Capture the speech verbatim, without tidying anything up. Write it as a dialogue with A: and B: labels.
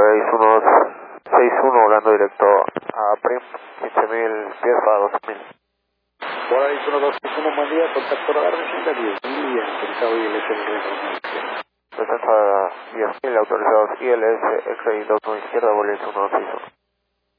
A: seis uno seis uno volando directo a Prim, quince mil pies para doce mil.
B: Volaris uno dos seis uno, buen día, contacto radar descenda diez mil y autorizado I L S X-Ray.
A: Descensa diez mil, autorizados I L S X-Ray dos uno izquierda, Volaris uno dos seis uno.